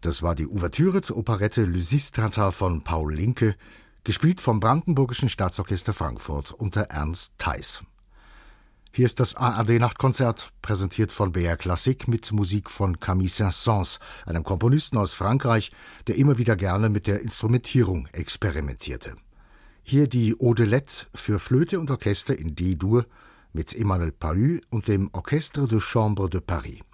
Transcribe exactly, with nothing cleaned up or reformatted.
Das war die Ouvertüre zur Operette Lysistrata von Paul Linke, gespielt vom Brandenburgischen Staatsorchester Frankfurt unter Ernst Theis. Hier ist das A R D-Nachtkonzert, präsentiert von B R Classic mit Musik von Camille Saint-Saëns, einem Komponisten aus Frankreich, der immer wieder gerne mit der Instrumentierung experimentierte. Hier die Odelette für Flöte und Orchester in D-Dur mit Emmanuel Pahud und dem Orchestre de Chambre de Paris.